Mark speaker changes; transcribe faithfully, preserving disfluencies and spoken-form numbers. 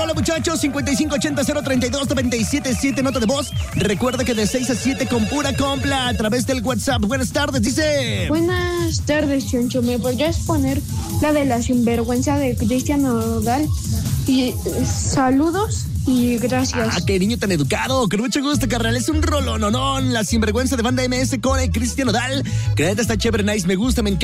Speaker 1: Hola muchachos, cincuenta y cinco ochenta cero treinta y dos noventa y siete siete, nota de voz. Recuerda que de seis a siete con pura compla a través del WhatsApp. Buenas tardes, dice.
Speaker 2: Buenas tardes, Choncho. ¿Me podrías poner la de la sinvergüenza de Cristian Nodal? Y eh, saludos y gracias.
Speaker 1: Ah, qué niño tan educado. Con mucho gusto, carnal. Es un rolononón. La sinvergüenza de Banda M S con el Cristian Nodal. Que neta está chévere, nice. Me gusta, me encanta.